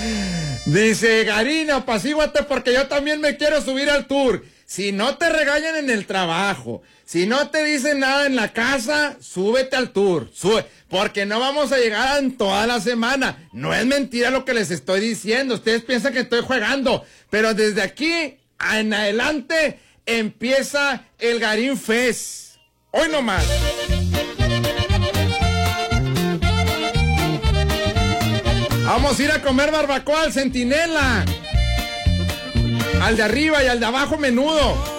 Dice Garina, apacíguate porque yo también me quiero subir al tour. Si no te regañan en el trabajo, si no te dicen nada en la casa, súbete al tour, sube, porque no vamos a llegar en toda la semana. No es mentira lo que les estoy diciendo, ustedes piensan que estoy jugando, pero desde aquí en adelante empieza el Garín Fest. Hoy nomás. Vamos a ir a comer barbacoa al Centinela. Al de arriba y al de abajo menudo.